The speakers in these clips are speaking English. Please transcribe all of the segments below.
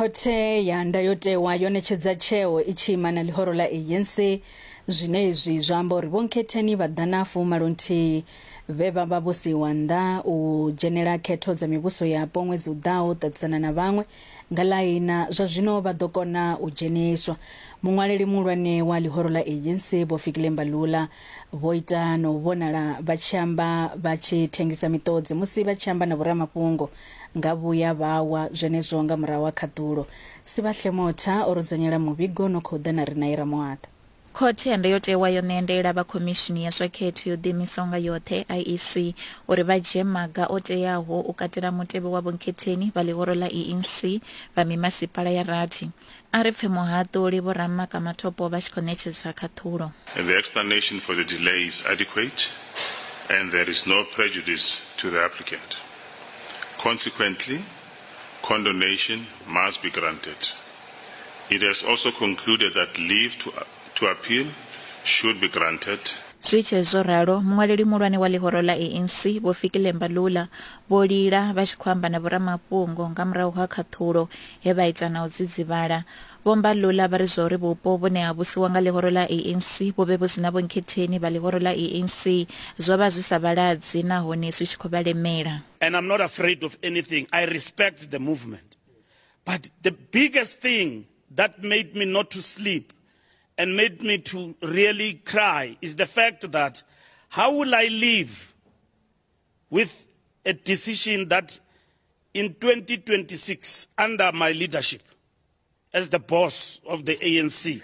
Khothe ya ndayotewa yonetshedza tsheo itshima na lihoro la ANC zvinezwi zvaamba uri vonkhetheni vha ḓanafu malonthi vhe vha vha vho siwa nnḓa u dzhenela khetho dza mivhuso yapo ṅwedzi u ḓaho ṱaṱisana na vhaṅwe nga ḽaina zwa zwino vha ḓo kona u dzheniswa. Muṅwaleli muhulwane wa lihoro la ANC Vho Fikile Mbalula vho ita no vhonala vha tshi amba vha tshi thengisa miṱodzi musi vha tshi amba na vhoramafhungo nga vhuya vhawa zwenezwo nga murahu ha khaṱulo. Sibahle Motha o rudzanyela muvhigo no khou ḓa na Rinaira Moata. Khothe ya ndayotewa yo ṋeendela vha khomishini ya zwa khetho yo ḓiimisaho nga yoṱhe IEC uri vha dzhie maga o teaho u katela mutevhe wa vhonkhetheni vha ḽihoro ḽa ANC vha mimasipala ya rathi. A ri pfe muhaṱuli Vho Ramaka Mathopo vha tshi khou ṋetshedza khaṱhulo. The explanation for the delay is adequate and there is no prejudice to the applicant. Consequently, condonation must be granted. It has also concluded that leave to appeal should be granted. Zwi zwo ralo muṅwaleli muhulwane wa lihoro la ANC Vho Fikile Mbalula vho lila vha tshi khou amba na vhoramafhungo nga murahu ha khaṱhulo he vha ita na u dzidzivhala. Vho Mbalula vha ri zwauri vhupo vhune ha vhusiwa nga lihoro la ANC vho vhe vhu sina vhonkhetheni vha lihoro la ANC zwo vha zwi sa vhaladzi nahone zwi tshi khou vha lemela. And I'm not afraid of anything. I respect the movement. But the biggest thing that made me not to sleep and made me to really cry is the fact that how will I live with a decision that in 2026, under my leadership as the boss of the ANC,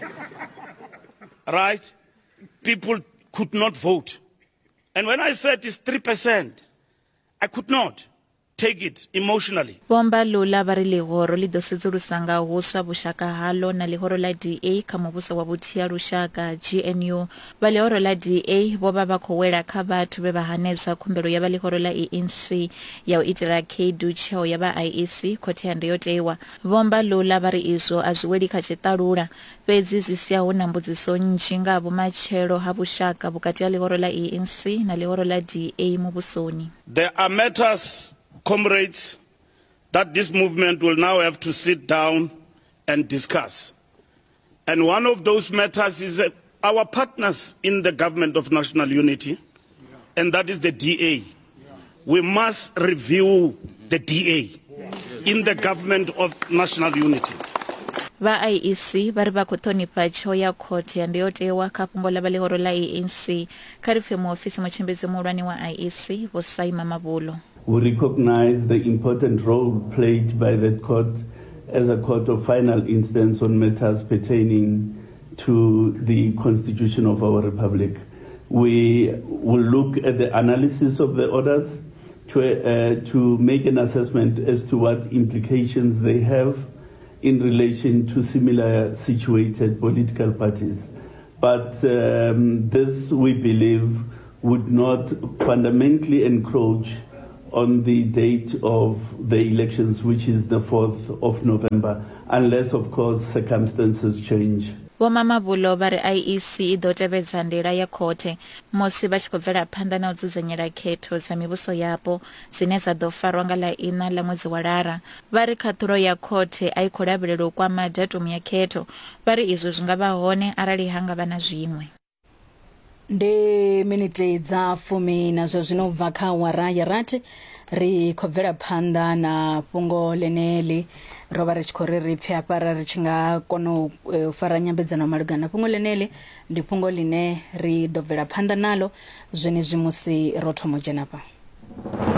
right, people could not vote. And when I said it's 3%, I could not take it emotionally. Vho Mbalula vha ri lihoro ḽi ḓo sedzulusa nga huswa vhushaka haḽo na lihoro la DA kha muvhuso wa vhuthihi ha lushaka GNU. Vha lihoro la DA vho vha vha khou wela kha vhathu vhe vha hanedza khumbelo ya vha lihoro la ANC ya u itela khaedu tsheo ya vha IEC khothe ya ndayotewa. Vho Mbalula vha ri izwo a zwi weli kha tshiṱalula fhedzi zwi siaho na mbudziso nnzhi nga vhumatshelo ha vhushaka vhukati ha lihoro la ANC na lihoro la DA muvhusoni. There are matters, comrades, that this movement will now have to sit down and discuss. And one of those matters is our partners in the government of national unity, and that is the DA. We must review the DA in the government of national unity. Va IEC va ri va khou ṱhonifha tsheo ya khothe ya ndayotewa kha fhungo ḽa vha lihoro ḽa ANC. Kha ri pfe muofisi mutshimbidzi muhulwane wa IEC Vho Saima Mabulo. We recognize the important role played by that court as a court of final instance on matters pertaining to the constitution of our republic. We will look at the analysis of the orders to make an assessment as to what implications they have in relation to similar situated political parties. But this, we believe, would not fundamentally encroach on the date of the elections, which is the 4th of November, unless, of course, circumstances change. Vho Mamabulo vha ri IEC I ḓo tevhedza ndela ya khothe musi vha tshi khou bvela phanḓa na u dzudzanyela khetho dza mivhuso yapo dzine dza ḓo farwa nga ḽa ḽa ṅwedzi wa Lara. Vha ri khaṱhulo ya khothe a I khou lavhelela u kwama datumu ya khetho. Vha ri izwo zwi nga vha hone arali ha nga vha na zwiṅwe. Ndi minute dza 10 na zwa zwino bva kha awara ya rathi ri khou bvela phanḓa na fhungo ḽeneḽi ro vha ri tshi khou ri pfe hafha ri tshi nga kona u fara nyambedzano malugana na fhungo ḽeneḽi. Ndi fhungo ḽine ri ḓo bvela phanḓa naḽo zwenezwi musi ro thoma u dzhena hafha.